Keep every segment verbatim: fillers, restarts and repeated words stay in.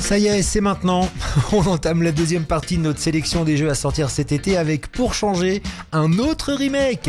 Ça y est, c'est maintenant. On entame la deuxième partie de notre sélection des jeux à sortir cet été avec, pour changer, un autre remake.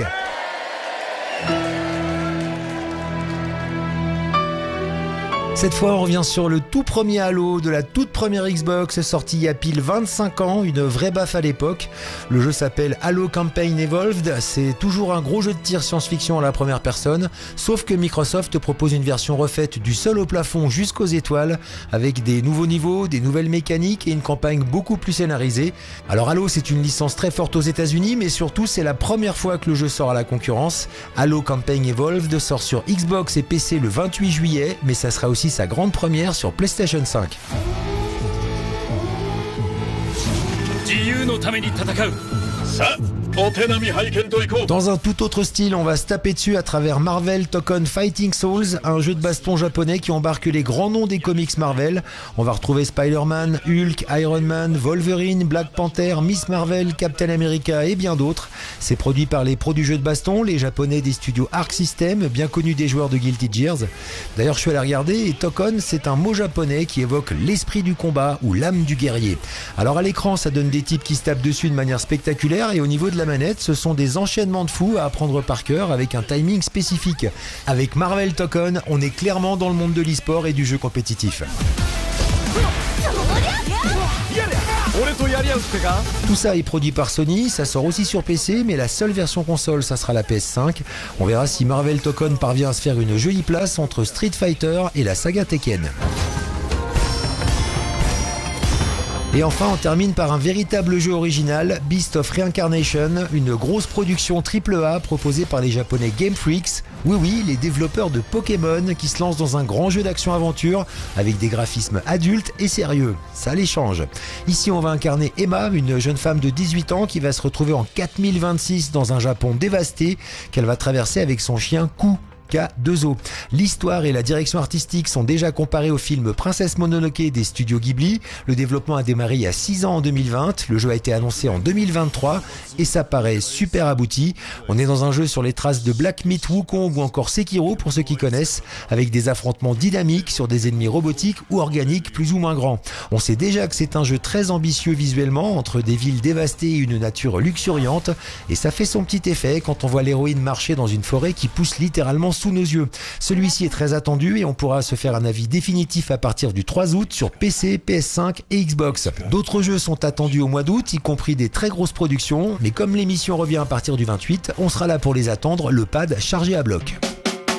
Cette fois, on revient sur le tout premier Halo de la toute première Xbox, sorti il y a pile vingt-cinq ans, une vraie baffe à l'époque. Le jeu s'appelle Halo Campaign Evolved, c'est toujours un gros jeu de tir science-fiction à la première personne, sauf que Microsoft propose une version refaite du sol au plafond jusqu'aux étoiles, avec des nouveaux niveaux, des nouvelles mécaniques et une campagne beaucoup plus scénarisée. Alors Halo, c'est une licence très forte aux États-Unis, mais surtout c'est la première fois que le jeu sort à la concurrence. Halo Campaign Evolved sort sur Xbox et P C le vingt-huit juillet, mais ça sera aussi sa grande première sur PlayStation cinq. Dans un tout autre style, on va se taper dessus à travers Marvel Tekken Fighting Souls, un jeu de baston japonais qui embarque les grands noms des comics Marvel. On va retrouver Spider-Man, Hulk, Iron Man, Wolverine, Black Panther, Miss Marvel, Captain America et bien d'autres. C'est produit par les pros du jeu de baston, les japonais des studios Arc System, bien connus des joueurs de Guilty Gears. D'ailleurs, je suis allé regarder et Tekken, c'est un mot japonais qui évoque l'esprit du combat ou l'âme du guerrier. Alors à l'écran, ça donne des types qui se tapent dessus de manière spectaculaire et au niveau de la manette, ce sont des enchaînements de fous à apprendre par cœur avec un timing spécifique. Avec Marvel Tekken, on est clairement dans le monde de l'e-sport et du jeu compétitif. Tout ça est produit par Sony, ça sort aussi sur P C, mais la seule version console, ça sera la P S cinq. On verra si Marvel Tekken parvient à se faire une jolie place entre Street Fighter et la saga Tekken. Et enfin, on termine par un véritable jeu original, Beast of Reincarnation, une grosse production triple A proposée par les japonais Game Freaks. Oui oui, les développeurs de Pokémon qui se lancent dans un grand jeu d'action-aventure avec des graphismes adultes et sérieux. Ça les change. Ici, on va incarner Emma, une jeune femme de dix-huit ans qui va se retrouver en quatre mille vingt-six dans un Japon dévasté qu'elle va traverser avec son chien Ku. K deux O. L'histoire et la direction artistique sont déjà comparées au film Princesse Mononoke des studios Ghibli. Le développement a démarré il y a six ans en deux mille vingt. Le jeu a été annoncé en deux mille vingt-trois et ça paraît super abouti. On est dans un jeu sur les traces de Black Myth Wukong ou encore Sekiro pour ceux qui connaissent, avec des affrontements dynamiques sur des ennemis robotiques ou organiques plus ou moins grands. On sait déjà que c'est un jeu très ambitieux visuellement, entre des villes dévastées et une nature luxuriante, et ça fait son petit effet quand on voit l'héroïne marcher dans une forêt qui pousse littéralement sous nos yeux. Celui-ci est très attendu et on pourra se faire un avis définitif à partir du trois août sur P C, P S cinq et Xbox. D'autres jeux sont attendus au mois d'août, y compris des très grosses productions, mais comme l'émission revient à partir du vingt-huit, on sera là pour les attendre, le pad chargé à bloc.